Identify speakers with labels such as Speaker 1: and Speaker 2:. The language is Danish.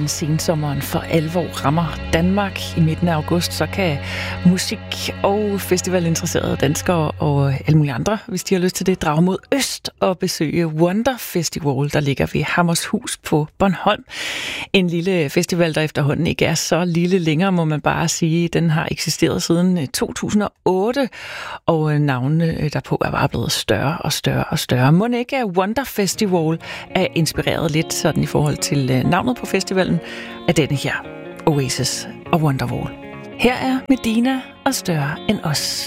Speaker 1: sensommeren for alvor rammer Danmark i midten af august, så kan musik- og festivalinteresserede danskere og alle mulige andre, hvis de har lyst til det, drage mod øst og besøge Wonder Festival, der ligger ved Hammershus på Bornholm. En lille festival, der efterhånden ikke er så lille længere, må man bare sige. Den har eksisteret siden 2008, og navnene derpå er bare blevet større og større og større. Mon ikke at Wonder Festival er inspireret lidt sådan i forhold til navnet på festivalen af denne her, Oasis og Wonderwall. Her er Medina og Større end os.